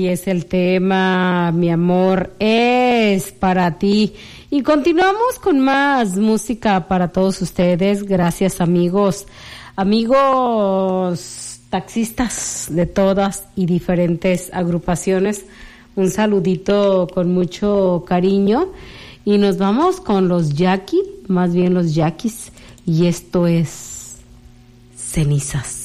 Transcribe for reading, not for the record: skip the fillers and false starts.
Y es el tema, mi amor, es para ti. Y continuamos con más música para todos ustedes. Gracias, amigos taxistas de todas y diferentes agrupaciones. Un saludito con mucho cariño. Y nos vamos con los Yaquis, más bien los Yaquis. Y esto es Cenizas.